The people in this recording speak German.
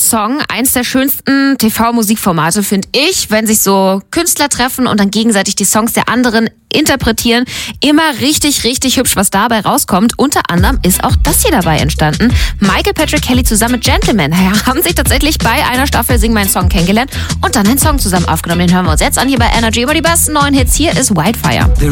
Song. Eins der schönsten TV-Musikformate, finde ich, wenn sich so Künstler treffen und dann gegenseitig die Songs der anderen interpretieren. Immer richtig, richtig hübsch, was dabei rauskommt. Unter anderem ist auch das hier dabei entstanden. Michael Patrick Kelly zusammen mit Gentleman haben sich tatsächlich bei einer Staffel Sing meinen Song kennengelernt und dann einen Song zusammen aufgenommen. Den hören wir uns jetzt an hier bei Energy über die besten neuen Hits. Hier ist Wildfire.